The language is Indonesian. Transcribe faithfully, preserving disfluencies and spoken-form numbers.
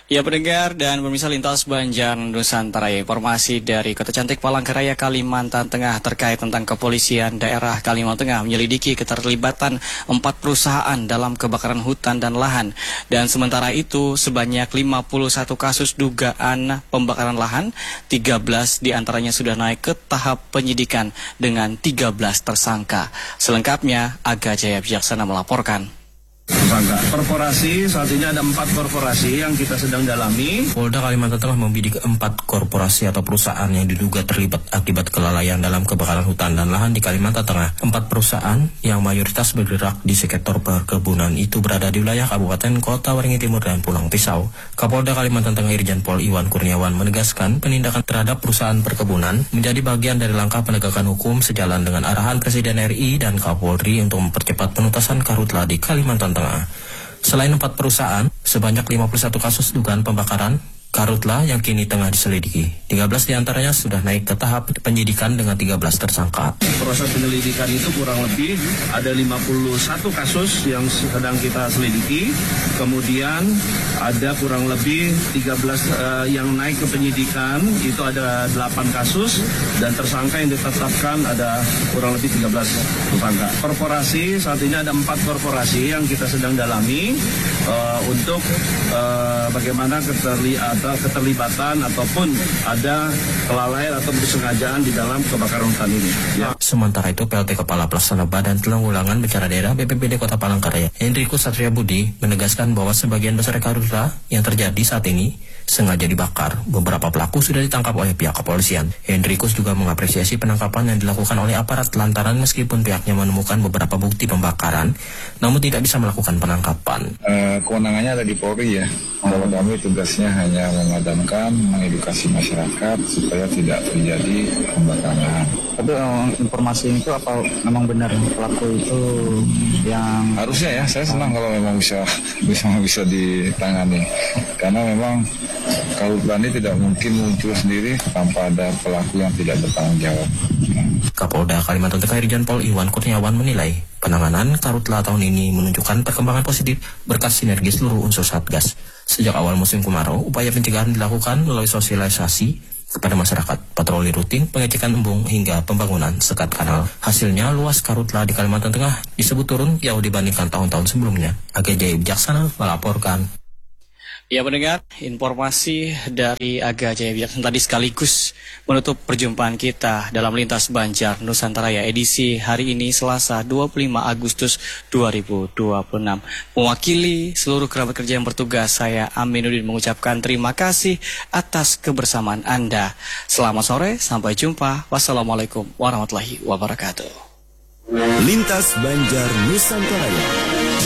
Ya pendengar dan pemirsa Lintas Banjar Nusantara, informasi dari Kota Cantik Palangkaraya, Kalimantan Tengah terkait tentang kepolisian daerah Kalimantan Tengah menyelidiki keterlibatan empat perusahaan dalam kebakaran hutan dan lahan. Dan sementara itu sebanyak lima puluh satu kasus dugaan pembakaran lahan, tiga belas diantaranya sudah naik ke tahap penyidikan dengan tiga belas tersangka. Selengkapnya Aga Jaya Bijaksana melaporkan. Tersangka. Korporasi, saat ini ada empat korporasi yang kita sedang dalami. Polda Kalimantan Tengah membidik empat korporasi atau perusahaan yang diduga terlibat akibat kelalaian dalam kebakaran hutan dan lahan di Kalimantan Tengah. Empat perusahaan yang mayoritas bergerak di sektor perkebunan itu berada di wilayah Kabupaten Kota Waringin Timur dan Pulang Pisau. Kapolda Kalimantan Tengah Irjen Pol Iwan Kurniawan menegaskan penindakan terhadap perusahaan perkebunan menjadi bagian dari langkah penegakan hukum sejalan dengan arahan Presiden R I dan Kapolri untuk mempercepat penuntasan karhutla di Kalimantan Tengah. Selain empat perusahaan, sebanyak lima puluh satu kasus dugaan pembakaran karhutla yang kini tengah diselidiki. tiga belas diantaranya sudah naik ke tahap penyidikan dengan tiga belas tersangka. Proses penyelidikan itu kurang lebih ada lima puluh satu kasus yang sedang kita selidiki. Kemudian ada kurang lebih tiga belas uh, yang naik ke penyidikan, itu ada delapan kasus. Dan tersangka yang ditetapkan ada kurang lebih tiga belas tersangka. Korporasi, saat ini ada empat korporasi yang kita sedang dalami uh, untuk uh, bagaimana keterlibatan atau keterlibatan ataupun ada kelalaian atau kesengajaan di dalam kebakaran hutan ini. Ya. Sementara itu, P L T Kepala Pelaksana Badan Penanggulangan Bencana Daerah B P B D Kota Palangkaraya, Hendrikus Satria Budi, menegaskan bahwa sebagian besar karhutla yang terjadi saat ini sengaja dibakar. Beberapa pelaku sudah ditangkap oleh pihak kepolisian. Hendrikus juga mengapresiasi penangkapan yang dilakukan oleh aparat lantaran meskipun pihaknya menemukan beberapa bukti pembakaran, namun tidak bisa melakukan penangkapan. Uh, kewenangannya ada di Polri ya. Kalau kami tugasnya hanya memadamkan, mengedukasi masyarakat supaya tidak terjadi pembakaran. Tapi um, informasi itu apa memang benar pelaku itu yang harusnya ya, saya senang kalau memang bisa bisa bisa ditangani. Karena memang karhutla ini tidak mungkin muncul sendiri tanpa ada pelaku yang tidak bertanggung jawab. Kapolda Kalimantan Tengah Irjen Pol Iwan Kurniawan menilai penanganan karhutla tahun ini menunjukkan perkembangan positif berkat sinergi seluruh unsur Satgas. Sejak awal musim kemarau, upaya pencegahan dilakukan melalui sosialisasi kepada masyarakat, patroli rutin, pengecekan embung, hingga pembangunan sekat kanal. Hasilnya, luas karhutla di Kalimantan Tengah disebut turun jauh dibandingkan tahun-tahun sebelumnya. Aga Jaya Bijaksana melaporkan. Ya pendengar, informasi dari Aga Jaya Bijaksana tadi sekaligus menutup perjumpaan kita dalam Lintas Banjar Nusantara ya, edisi hari ini Selasa dua puluh lima Agustus dua ribu dua puluh enam. Mewakili seluruh kerabat kerja yang bertugas, saya Aminuddin mengucapkan terima kasih atas kebersamaan Anda. Selamat sore, sampai jumpa. Wassalamualaikum warahmatullahi wabarakatuh. Lintas Banjar Nusantara.